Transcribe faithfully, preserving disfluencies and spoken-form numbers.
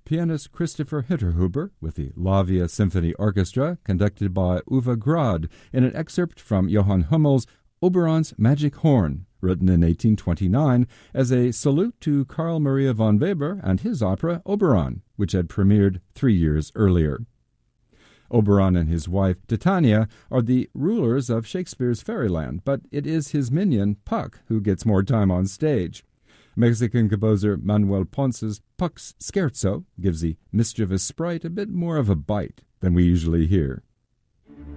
pianist Christopher Hinterhuber with the Lavia Symphony Orchestra, conducted by Uwe Grad, in an excerpt from Johann Hummel's Oberon's Magic Horn, written in eighteen twenty-nine as a salute to Carl Maria von Weber and his opera Oberon, which had premiered three years earlier. Oberon and his wife Titania are the rulers of Shakespeare's fairyland, but it is his minion Puck who gets more time on stage. Mexican composer Manuel Ponce's Puck's Scherzo gives the mischievous sprite a bit more of a bite than we usually hear.